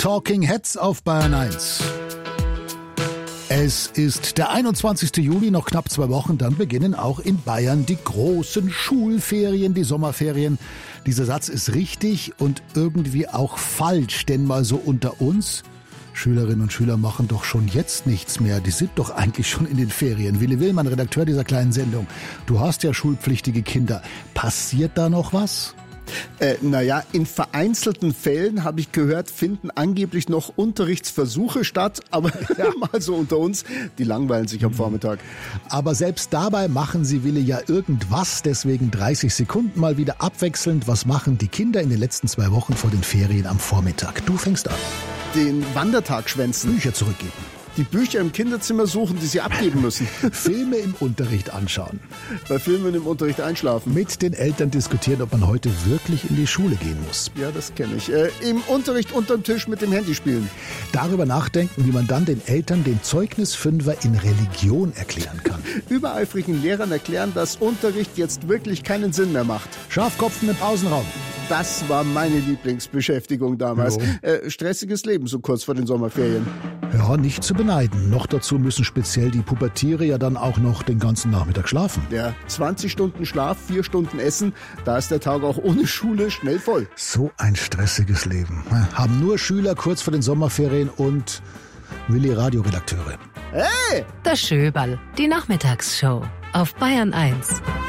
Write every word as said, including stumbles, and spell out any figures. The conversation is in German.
Talking Heads auf Bayern eins. Es ist der einundzwanzigste Juli, noch knapp zwei Wochen, dann beginnen auch in Bayern die großen Schulferien, die Sommerferien. Dieser Satz ist richtig und irgendwie auch falsch, denn mal so unter uns, Schülerinnen und Schüler machen doch schon jetzt nichts mehr. Die sind doch eigentlich schon in den Ferien. Willi Willmann, Redakteur dieser kleinen Sendung. Du hast ja schulpflichtige Kinder. Passiert da noch was? Äh, naja, in vereinzelten Fällen, habe ich gehört, finden angeblich noch Unterrichtsversuche statt. Aber ja, mal so unter uns, die langweilen sich am Vormittag. Aber selbst dabei machen sie, Willi, ja irgendwas. Deswegen dreißig Sekunden mal wieder abwechselnd. Was machen die Kinder in den letzten zwei Wochen vor den Ferien am Vormittag? Du fängst an. Den Wandertag schwänzen. Bücher zurückgeben. Die Bücher im Kinderzimmer suchen, die sie abgeben müssen. Filme im Unterricht anschauen. Bei Filmen im Unterricht einschlafen. Mit den Eltern diskutieren, ob man heute wirklich in die Schule gehen muss. Ja, das kenne ich. Äh, Im Unterricht unterm Tisch mit dem Handy spielen. Darüber nachdenken, wie man dann den Eltern den Zeugnisfünfer in Religion erklären kann. Übereifrigen Lehrern erklären, dass Unterricht jetzt wirklich keinen Sinn mehr macht. Schafkopfen im Pausenraum. Das war meine Lieblingsbeschäftigung damals. Äh, stressiges Leben so kurz vor den Sommerferien. Ja, nicht zu beneiden. Noch dazu müssen speziell die Pubertiere ja dann auch noch den ganzen Nachmittag schlafen. Ja, zwanzig Stunden Schlaf, vier Stunden Essen, da ist der Tag auch ohne Schule schnell voll. So ein stressiges Leben. Haben nur Schüler kurz vor den Sommerferien und Willi Radioredakteure. Hey! Das Schöberl, die Nachmittagsshow auf Bayern eins.